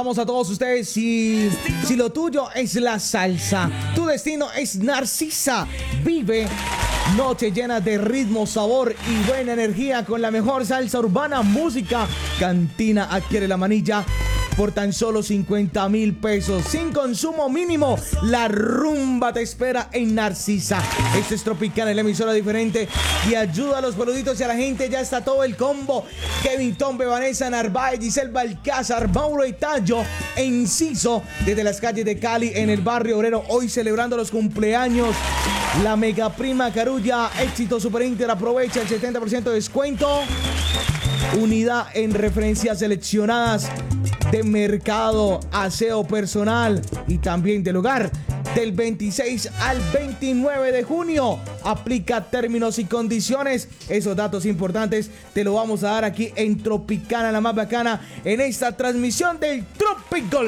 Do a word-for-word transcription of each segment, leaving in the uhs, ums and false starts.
Vamos a todos ustedes, si, si lo tuyo es la salsa, tu destino es Narcisa. Vive noche llena de ritmo, sabor y buena energía con la mejor salsa urbana, música. Cantina adquiere la manilla por tan solo cincuenta mil pesos, sin consumo mínimo. La rumba te espera en Narcisa. Este es Tropicana, la emisora diferente y ayuda a los boluditos y a la gente. Ya está todo el combo. Kevin Tombe, Vanessa Narváez, Giselle Balcázar, Mauro Itayo, Enciso, desde las calles de Cali, en el barrio obrero, hoy celebrando los cumpleaños. La mega prima Carulla, éxito Super Inter, aprovecha el setenta por ciento de descuento. Unidad en referencias seleccionadas de mercado, aseo personal y también del hogar. Del veintiséis al veintinueve de junio. Aplica términos y condiciones. Esos datos importantes te lo vamos a dar aquí en Tropicana, la más bacana, en esta transmisión del Tropical.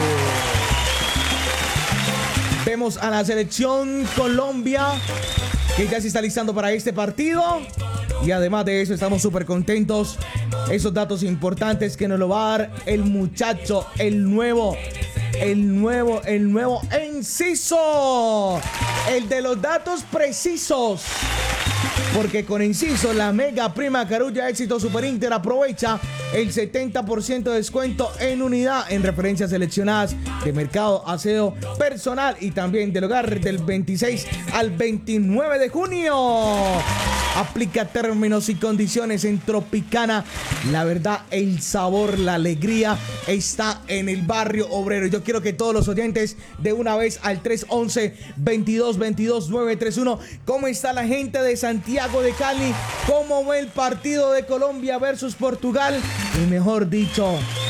Vemos a la selección Colombia, que ya se está listando para este partido. Y además de eso estamos súper contentos. Esos datos importantes que nos lo va a dar el muchacho, el nuevo, el nuevo, el nuevo Enciso. El de los datos precisos. Porque con Enciso, la mega prima Carulla éxito Super Inter aprovecha el setenta por ciento de descuento en unidad en referencias seleccionadas de mercado, aseo personal y también del hogar del veintiséis al veintinueve de junio. Aplica términos y condiciones en Tropicana. La verdad, el sabor, la alegría está en el barrio obrero. Yo quiero que todos los oyentes de una vez al tres once, veintidós veintidós, nueve treinta y uno. ¿Cómo está la gente de Santiago de Cali? ¿Cómo ve el partido de Colombia versus Portugal? Y mejor dicho,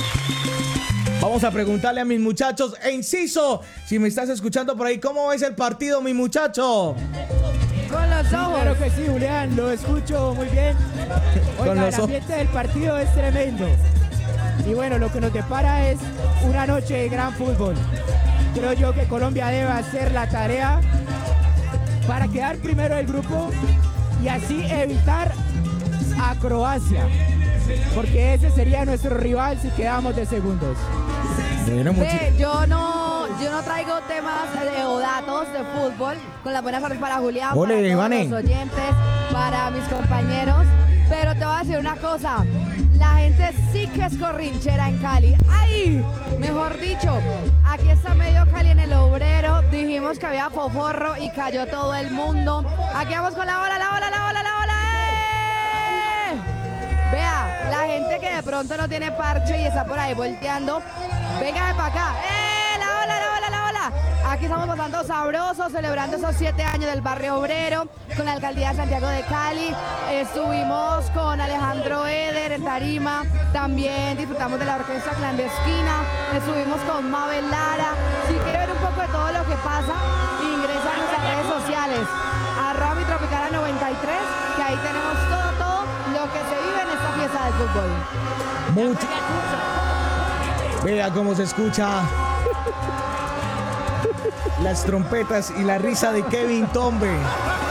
vamos a preguntarle a mis muchachos. Enciso, si me estás escuchando por ahí, ¿cómo ves el partido, mi muchacho? Con los ojos. Sí, claro que sí, Julián, lo escucho muy bien. Oiga, Con los el ambiente del partido es tremendo. Y bueno, lo que nos depara es una noche de gran fútbol. Creo yo que Colombia debe hacer la tarea para quedar primero del grupo y así evitar a Croacia, porque ese sería nuestro rival si quedamos de segundos. Bueno, Ve, yo no, yo no traigo temas de, o datos de fútbol. Con las buenas tardes para Julián, Ole, para todos Vane. los oyentes, para mis compañeros. Pero te voy a decir una cosa. La gente sí que es corrinchera en Cali. ¡Ay! Mejor dicho, aquí está medio Cali en el obrero. Dijimos que había foforro y cayó todo el mundo. Aquí vamos con la ola, la ola, la ola, la ola. ¡Eh! Vea, la gente que de pronto no tiene parche y está por ahí volteando. Véngame para acá. ¡Eh! La ola, la ola, la ola. Aquí estamos pasando sabrosos, celebrando esos siete años del barrio obrero con la alcaldía de Santiago de Cali. Estuvimos con Alejandro Eder en tarima. También disfrutamos de la orquesta clandestina. Estuvimos con Mabel Lara. Si quiere ver un poco de todo lo que pasa, ingresa a nuestras redes sociales. Arroba mi Tropicana noventa y tres, que ahí tenemos todo, todo lo que se vive en esta fiesta del fútbol. Mucho. Vea cómo se escucha las trompetas y la risa de Kevin Tombe. Es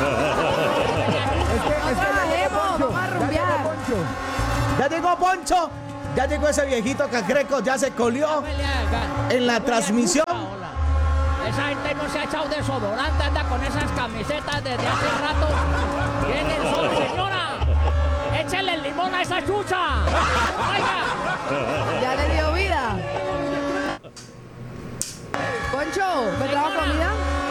que, es que ya llegó Poncho, Vamos a ya rumbear. llegó Poncho. Ya llegó Poncho, ya llegó ese viejito cacreco, ya se colió en la transmisión. Esa gente no se ha echado desodorante, anda con esas camisetas desde hace rato. Viene el sol, señora. Échale el limón a esa chucha. Oiga. Ya le dio vida. Poncho, ¿me trajo comida?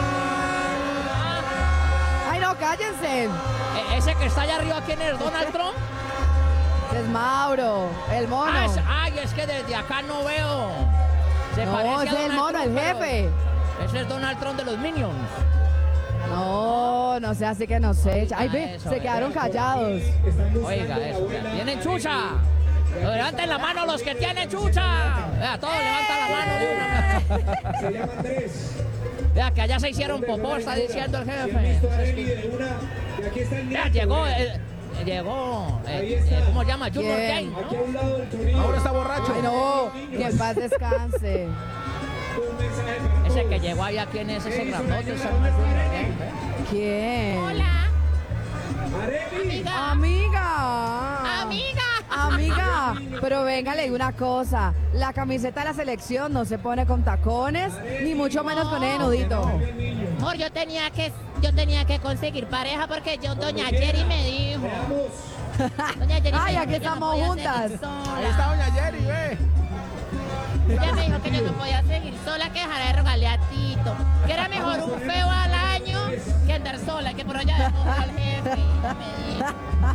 Ay, no, cállense. E- ese que está allá arriba, ¿quién es? ¿Donald Trump? Ese es Mauro, el mono. Ah, es- ay, es que desde acá no veo. Se No, parece a ese es el Donald mono, el Trump, pero jefe. Ese es Donald Trump de los Minions. No, no sé, así que no sé. Ay, ve, Eso, se quedaron eso. callados. Oiga, eso. vea, Tienen chucha. Levanten la mano los que tienen chucha. Vea, todos levantan la mano. Se llama Andrés. Vea, que allá se hicieron popó, está diciendo el jefe. Y aquí está el Vea, nieto. llegó, eh, llegó, eh, eh, ¿cómo se llama? Junior ¿Quién? Kane, Aquí ¿no? a un lado del tornillo. Ahora está borracho. Ay, no, que en paz descanse. Un mensaje para Ese todos. que llegó allá, ¿quién es ese grandote? Ese no es Junior Kane, ¿ve? ¿Quién? Areli. Amiga. Amiga. Amiga. Amiga, pero venga, le digo una cosa. La camiseta de la selección no se pone con tacones, ni mucho menos con ese nudito. Amor, yo tenía que, yo tenía que conseguir pareja porque yo, doña Jerry me dijo. Doña Jerry Ay, me aquí dijo que yo no estamos podía juntas. seguir sola. Ahí está doña Jerry, ve. Ella me dijo que yo no podía seguir sola, que dejara de rogarle a Tito. Que era mejor un feo al año que andar sola, que por allá dejó al jefe. Ella me dijo.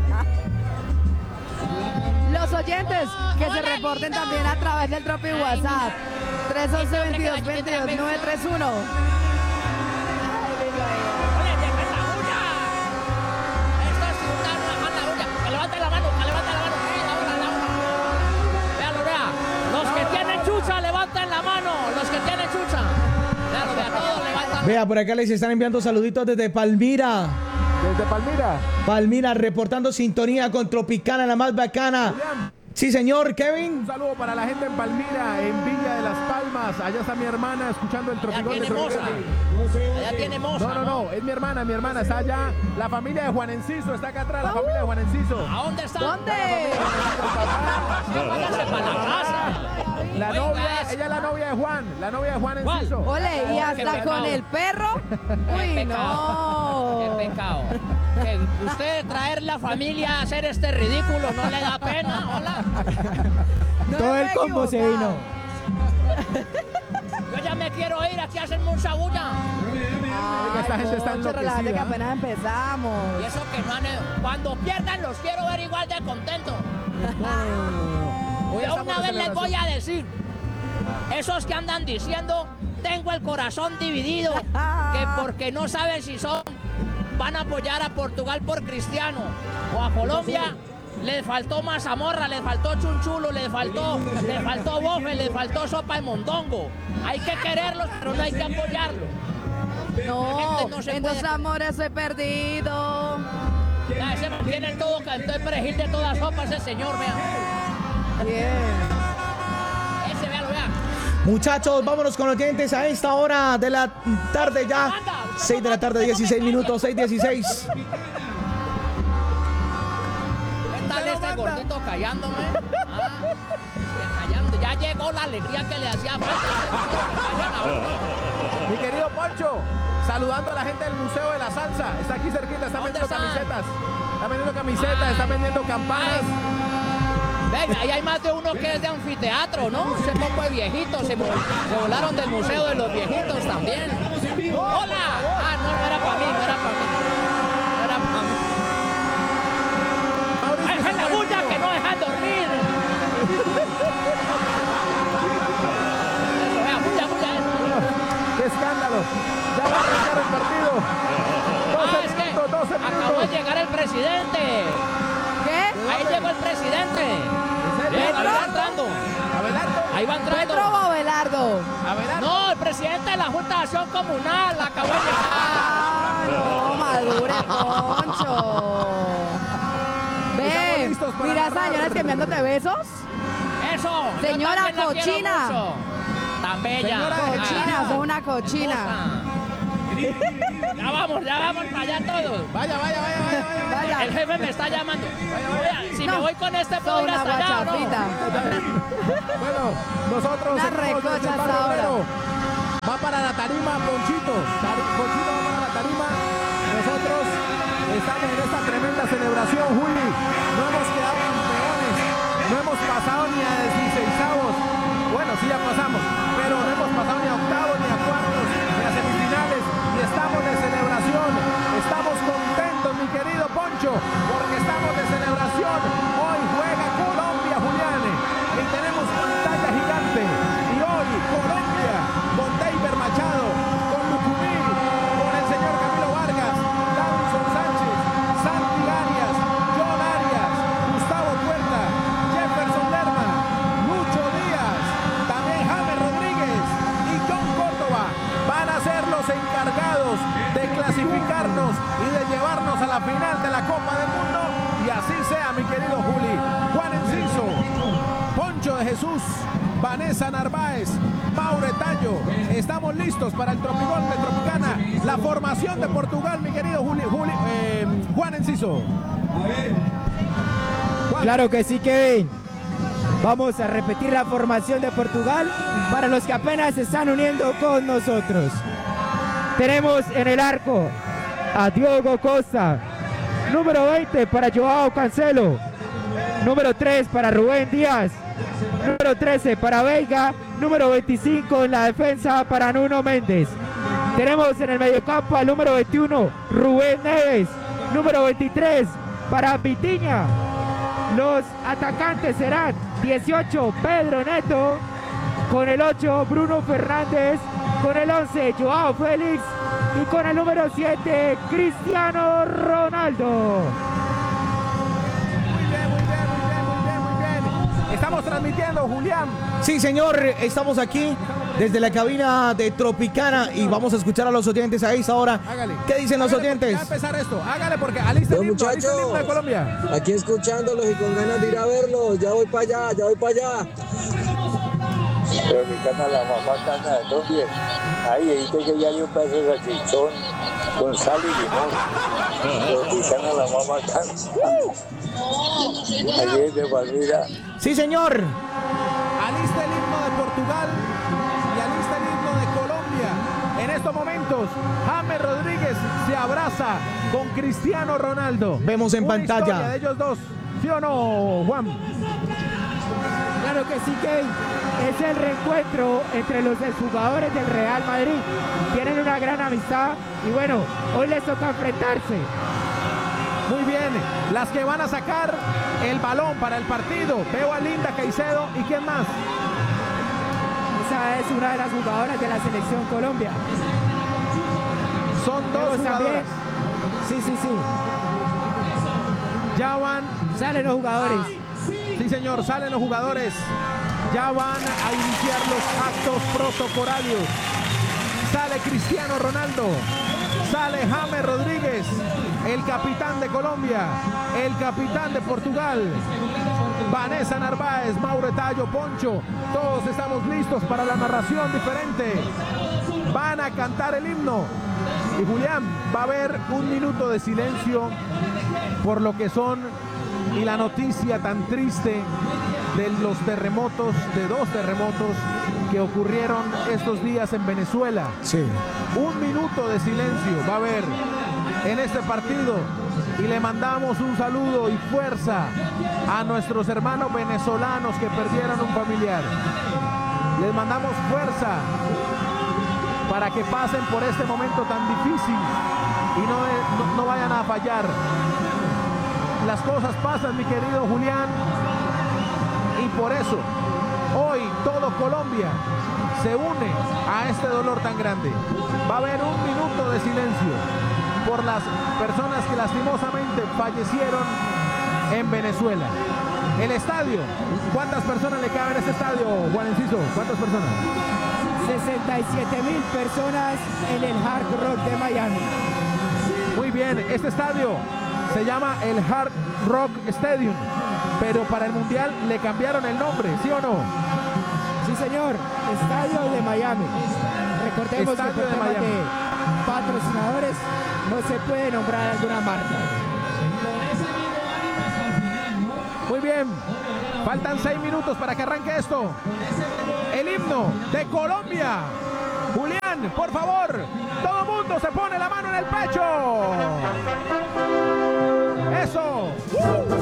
Los oyentes que se Hola, reporten linda. también a través del Tropi WhatsApp. tres once, veintidós, veintidós, nueve tres uno. ¡Ole, deja esa bulla! Esto es una una bulla. Que levante la mano, que levante la mano. Eh, la una, la una. Véalo, vea. Los que tienen chucha, levanten la mano. Los que tienen chucha. Véalo, vea, todos levantan. Vea, por acá les están enviando saluditos desde Palmira. Desde Palmira. Palmira reportando sintonía con Tropicana, la más bacana. Julián, Sí, señor, Kevin. un saludo para la gente en Palmira, en Villa de las Palmas. Allá está mi hermana escuchando el Allá Tropicón de tiene moza. Tropicana. Allá tiene moza. No, no, no, es mi hermana, mi hermana está allá. La familia de Juan Enciso está acá atrás, la familia de Juan Enciso. ¿A dónde está? ¿Dónde? Váyase para la casa. La Oiga novia, eso. ella es la novia de Juan, la novia de Juan ¿Cuál? Enciso. Ole, y Qué hasta pecado. con el perro. Uy, Qué no. pecado. Que usted traer la familia a hacer este ridículo no le da pena. Hola. No Todo me el he combo se equivocado. vino. Yo ya me quiero ir, aquí hacen mucha bulla. Ay, esta gente está Poncho, relájate que enloquecida. apenas empezamos. Y eso que no han... Cuando pierdan los quiero ver igual de contentos. Hoy De estamos una de vez les voy celebración. a decir, esos que andan diciendo, tengo el corazón dividido, que porque no saben si son, van a apoyar a Portugal por Cristiano, o a Colombia, les faltó mazamorra, les faltó chunchulo, les faltó, les faltó bofe, les faltó sopa de mondongo. Hay que quererlos, pero no hay que apoyarlos. No, gente no se en tus puede- amores he perdido. Ya, ese tiene el todo cantó el perejil de toda sopa, ese señor, vea. Bien. Ese, véalo, vea. Muchachos, vámonos con los oyentes a esta hora de la tarde ya. seis de la tarde, dieciséis minutos, seis dieciséis. ¿Qué tal este gordito callándome? Ah, que callando. Ya llegó la alegría que le hacía falta. Mi querido Poncho, saludando a la gente del Museo de la Salsa. Está aquí cerquita, está ¿Dónde vendiendo están? camisetas. Está vendiendo camisetas, está vendiendo campanas. Venga, ahí hay más de uno que es de anfiteatro, ¿no? Ese poco de viejitos se, mo- se volaron del Museo de los Viejitos también. ¡Hola! Ah, no, no era para mí, no era para mí. No era para mí. Mauricio ¡Ay, es la Cifuentes. bulla que no dejan dormir! Eso, vea, bulla, bulla, eso. ¡Qué escándalo! Ya va a arrancar el partido. doce Ah, es que minutos, doce acabó de minutos. llegar el presidente. ¿Qué? Ahí llegó el presidente. serio? Bien, ahí va ¿Abelardo? entrando. Abelardo. Ahí va entrando. ¿Petro o Abelardo? Abelardo. No, el presidente de la Junta de Acción Comunal acabó de llegar. Ah, no, madure, Poncho. Estamos Ve, listos para mira, agarrar. señoras enviándote besos. Eso. yo Señora también la quiero cochina. mucho. Tan bella. Señora Cochina, Ah, sos una cochina. hermosa. Ya vamos, ya vamos para allá todos. Vaya, vaya, vaya, vaya, vaya. Vaya. El jefe me está llamando. Oiga, si No, me voy con este, ¿puedo sos ir una hasta allá o no? guachafita. Bueno, nosotros Una seguimos recocha desde el hasta barrio ahora. obrero. Va para la tarima Ponchito. Tari- Ponchito va para la tarima. Nosotros estamos en esta tremenda celebración, Juli. No hemos quedado campeones. No hemos pasado ni a dieciseisavos. Bueno, sí ya pasamos. Pero no hemos pasado ni a octavos, ni a cuartos, ni a semifinales. Y estamos de celebración. Estamos contentos, mi querido Poncho, porque estamos de celebración. Hoy juega Colombia, Julián. Y tenemos pantalla gigante. Y hoy Colombia con David Machado, con Lucumí, con el señor Camilo Vargas, Davinson Sánchez, Santi Arias, John Arias, Gustavo Puerta, Jefferson Lerma, Lucho Díaz, también James Rodríguez y John Córdoba van a ser los encargados de clasificarnos y de llevarnos a la final de la Copa del Mundo. Y así sea, mi querido Juli. Juan Enciso, Poncho de Jesús, Vanessa Narváez, Maure Tallo. Estamos listos para el Tropigol de Tropicana. La formación de Portugal, mi querido Juli, Juli- eh, Juan Enciso. A ver, Juan Juan. Claro que sí, Kevin. Vamos a repetir la formación de Portugal para los que apenas se están uniendo con nosotros. Tenemos en el arco a Diogo Costa, número veinte para Joao Cancelo, número tres para Rubén Díaz, número trece para Veiga, número veinticinco en la defensa para Nuno Méndez. Tenemos en el mediocampo al número veintiuno, Rubén Neves, número veintitrés para Vitinha. Los atacantes serán dieciocho, Pedro Neto, con el ocho, Bruno Fernández, con el once, Joao Félix y con el número siete, Cristiano Ronaldo. Muy bien, muy bien, muy bien, muy bien, muy bien. Estamos transmitiendo, Julián. Sí, señor, estamos aquí desde la cabina de Tropicana y vamos a escuchar a los oyentes a esta hora. Hágale. ¿Qué dicen los Hágale, oyentes? Va a empezar esto. Hágale porque alista el Bueno, himno, alista el himno de Colombia. aquí escuchándolos y con ganas de ir a verlos. Ya voy para allá, ya voy para allá. Pero mi cana la mamá cana de Colombia. Ahí, ahí te que ya hay un pedazo de salchichón con sal y limón. Pero mi cana la mamá cana. Ahí es de Palmira. Sí, señor. Alista el himno de Portugal y alista el himno de Colombia. En estos momentos, James Rodríguez se abraza con Cristiano Ronaldo. Vemos en Una pantalla. historia de ellos dos. ¿Sí o no, Juan? Claro que sí, Kevin. Es el reencuentro entre los jugadores del Real Madrid. Tienen una gran amistad y bueno, hoy les toca enfrentarse. Muy bien, las que van a sacar el balón para el partido. Veo a Linda Caicedo y ¿quién más? Esa es una de las jugadoras de la selección Colombia. Son dos Vemos también. jugadoras. Sí, sí, sí. Ya van, Salen los jugadores. sí señor, salen los jugadores. Ya van a iniciar los actos protocolarios. Sale Cristiano Ronaldo. Sale James Rodríguez, el capitán de Colombia, el capitán de Portugal, Vanessa Narváez, Mauro Tallo, Poncho. Todos estamos listos para la narración diferente. Van a cantar el himno. Y Julián, va a haber un minuto de silencio por lo que son y la noticia tan triste de los terremotos, de dos terremotos que ocurrieron estos días en Venezuela. Sí. Un minuto de silencio va a haber en este partido y le mandamos un saludo y fuerza a nuestros hermanos venezolanos que perdieron un familiar. Les mandamos fuerza para que pasen por este momento tan difícil y no, no, no vayan a fallar. Las cosas pasan, mi querido Julián, y por eso hoy todo Colombia se une a este dolor tan grande. Va a haber un minuto de silencio por las personas que lastimosamente fallecieron en Venezuela. El estadio, ¿cuántas personas le caben a este estadio, Juan Enciso? ¿Cuántas personas? sesenta y siete mil personas en el Hard Rock de Miami. Muy bien, este estadio se llama el Hard Rock Stadium, pero para el Mundial le cambiaron el nombre, ¿sí o no? Sí, señor, Estadio de Miami. Recordemos Estadio que por de temas Miami. de patrocinadores no se puede nombrar alguna marca. Muy bien, faltan seis minutos para que arranque esto. El himno de Colombia. Julián, por favor, todo mundo se pone la mano en el pecho. Eso.